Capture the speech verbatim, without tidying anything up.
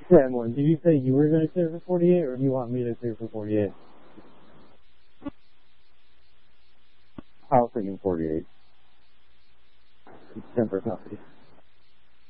Yeah, Morton, did you say you were going to clear for forty-eight, or do you want me to clear for forty-eight? I was thinking forty-eight. Temper copy.